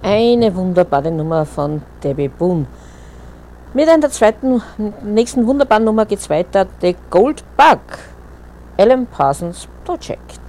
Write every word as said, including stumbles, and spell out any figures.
Eine wunderbare Nummer von Debbie Boone. Mit einer zweiten, nächsten wunderbaren Nummer geht's weiter. The Gold Bug, Alan Parsons Project.